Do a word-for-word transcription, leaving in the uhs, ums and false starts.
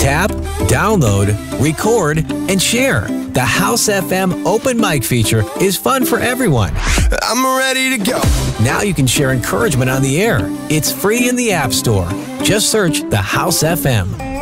Tap, download, record, and share. The House F M open mic feature is fun for everyone. I'm ready to go. Now you can share encouragement on the air. It's free in the App Store. Just search The House F M.